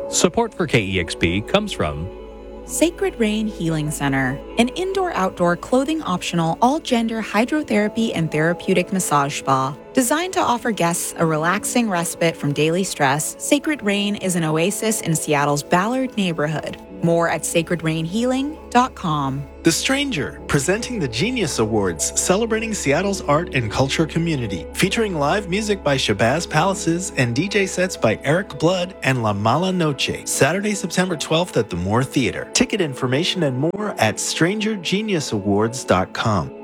Support for KEXP comes from Sacred Rain Healing Center, an indoor-outdoor clothing-optional all-gender hydrotherapy and therapeutic massage spa. Designed to offer guests a relaxing respite from daily stress, Sacred Rain is an oasis in Seattle's Ballard neighborhood. More at sacredrainhealing.com. The Stranger, presenting the Genius Awards, celebrating Seattle's art and culture community, featuring live music by Shabazz Palaces and DJ sets by Eric Blood and La Mala Noche, Saturday, September 12th at the Moore Theater. Ticket information and more at strangergeniusawards.com.